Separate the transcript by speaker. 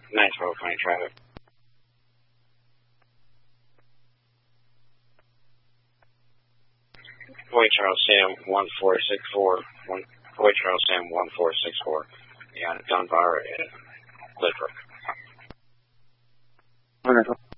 Speaker 1: Nice road fronting traffic. Boy Charles Sam 1464. Boy Charles Sam 1464. Yeah, Dunbar and Lidbrook.
Speaker 2: Wonderful.